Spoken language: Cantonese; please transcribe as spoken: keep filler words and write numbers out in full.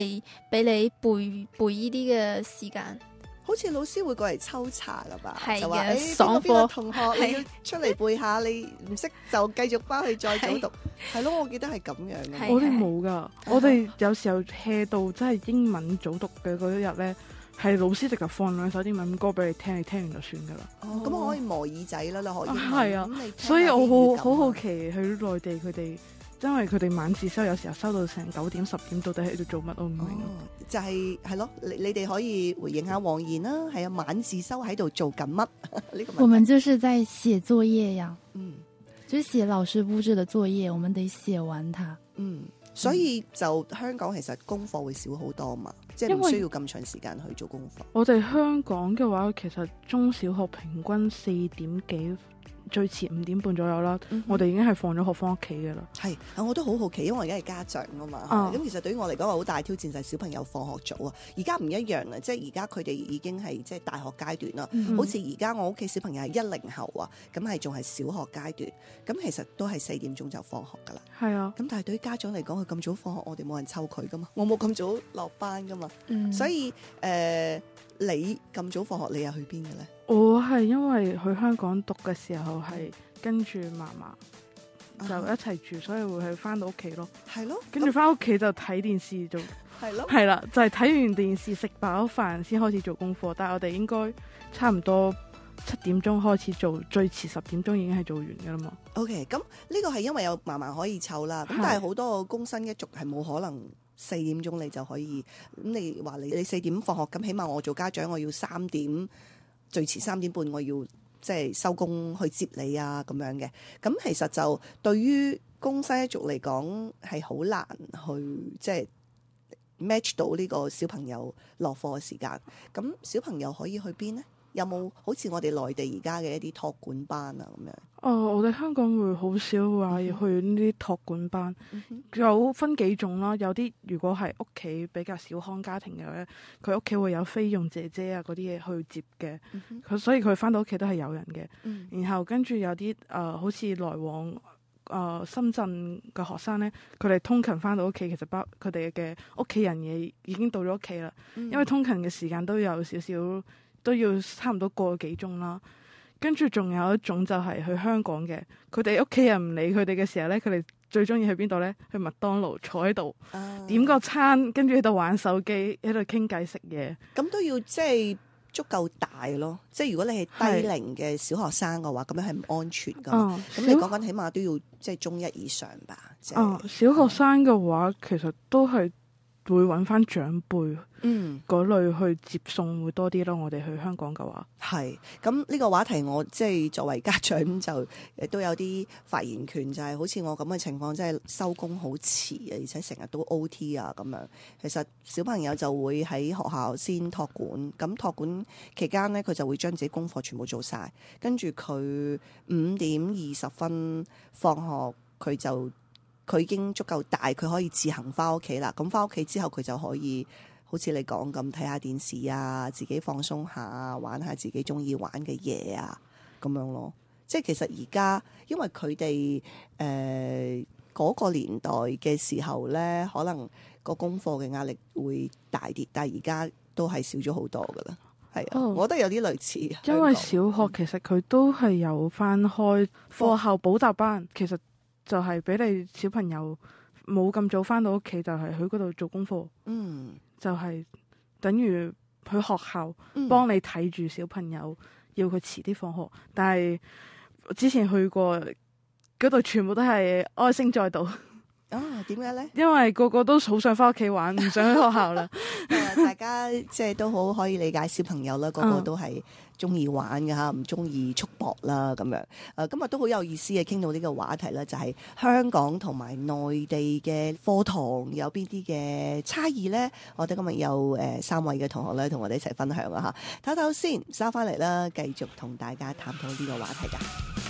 俾你背背呢啲嘅時間。 好似老師會過嚟抽查噶吧？ 係就話誒爽邊個邊個課同學你要出嚟背下，你唔識就繼續翻去再早讀。係咯，我記得係咁樣嘅。 係我哋冇噶，我哋有時候 hea 到真係英文早讀嘅嗰一日咧，係老師直頭放兩首英文歌俾你聽，你聽完就算噶啦。 哦，咁我可以磨耳仔啦，你可以。 係啊， 咁你聽下所以我啲語感好好好奇去內地佢哋，因為佢哋晚自修有時候收到成九點十點，到底喺度做乜我唔明。 哦，就係係咯，你你哋可以回應下黃言啦，係啊，晚自修喺度做緊乜？呢個問題我們就是在寫作業呀， 嗯就是寫老師佈置的作業，我們得寫完它。 嗯，所以就香港其實功課會少好多嘛，即係唔需要咁長時間去做功課。 我哋香港嘅話，其實中小學平均四點幾，最遲五點半左右啦， 嗯哼我哋已經係放咗學翻屋企嘅啦。 係啊，我都好好奇，因為我而家係家長啊嘛。咁、 啊其實對於我嚟講，好大挑戰就係小朋友放學早啊。而家唔一樣啦，即係而家佢哋已經係即係大學階段啦。 嗯好似而家我屋企小朋友係一零後啊，咁係仲係小學階段，咁其實都係四點鐘就放學噶啦。 係啊， 咁但係對於家長嚟講，佢咁早放學，我哋冇人湊佢噶嘛，我冇咁早落班噶嘛， 嗯， 所以誒、呃你咁早放學，你又去邊嘅咧？ 我係因為去香港讀嘅時候係跟住嫲嫲就一齊住，所以會係翻到屋企咯。 係咯， 跟住翻屋企就睇電視做， 係咯， 係啦，就係、睇完電視食飽飯先開始做功課。但係我哋應該差唔多七點鐘開始做，最遲十點鐘已經係做完㗎啦嘛。 OK，咁呢個係因為有嫲嫲可以湊啦，咁係但係好多工薪一族係冇可能四點鐘你就可以，咁你話你你四點放學，咁起碼我做家長我要三點，最遲三點半我要即係收工去接你啊咁樣嘅，咁其實就對於工薪一族嚟講係好難去即係 match 到呢個小朋友落課嘅時間，咁小朋友可以去邊呢？有冇好似我哋內地而家嘅一啲託管班啊咁樣？ 哦，我哋香港會好少話要去呢啲託管班， 嗯哼有分幾種啦。有啲如果係屋企比較小康家庭嘅咧，佢屋企會有菲傭姐姐啊嗰啲嘢去接嘅，佢、 嗯哼所以佢翻到屋企都係有人嘅。 嗯然後跟住有啲誒、呃，好似來往誒、呃、深圳嘅學生咧，佢哋通勤翻到屋企，其實包佢哋嘅屋企人嘢已經到咗屋企啦。 嗯因為通勤嘅時間都有少少，都要差唔多個幾鐘啦。跟住仲有一種就係去香港嘅，佢哋屋企人唔理佢哋嘅時候咧，佢哋最中意去邊度咧？去麥當勞坐喺度、 啊點個餐，跟住喺度玩手機，喺度傾偈食嘢。 咁都要即係足夠大咯，即係如果你係低齡嘅小學生嘅話，咁樣係唔安全噶嘛。 嗯， 咁、你講緊起碼都要即係中一以上吧。即係啊，小學生嘅話，其實都係會揾翻長輩嗯嗰類去接送會多啲咯。我哋去香港嘅話， 係咁呢個話題，我即係作為家長就誒都有啲發言權，就係、好似我咁嘅情況，即係收工好遲啊，而且成日都 O T 啊咁樣。其實小朋友就會喺學校先託管，咁託管期間呢，佢就會將自己功課全部做晒，跟住佢五點二十分放學，佢就佢已經足夠大，佢可以自行翻屋企啦。咁翻屋企之後，佢就可以好似你講咁睇下電視啊，自己放鬆下，玩下自己中意玩嘅嘢啊，咁樣咯。即係其實而家因為佢哋誒嗰個年代嘅時候咧，可能個功課嘅壓力會大啲，但係而家都係少咗好多噶啦。係啊， 哦我覺得有啲類似。 因為香小學其實佢都係有翻開課後補習班，其實就係俾你小朋友冇咁早翻到屋企，就係去嗰度做功課， 嗯就係等於去學校嗯幫你睇住小朋友，要佢遲啲放學。但係之前去過嗰度，全部都係哀聲載道， 啊，點解咧？ 因為個個都好想翻屋企玩，唔想去學校啦。 誒大家即係都好可以理解小朋友啦，個個嗯都係中意玩嘅嚇，唔中意束縛啦咁樣。誒今日都好有意思嘅，傾到呢個話題啦，就係香港同埋內地嘅課堂有邊啲嘅差異呢？我哋今日有誒三位嘅同學咧，同我哋一齊分享啊嚇。唞唞先，收翻嚟啦，繼續同大家探討呢個話題㗎。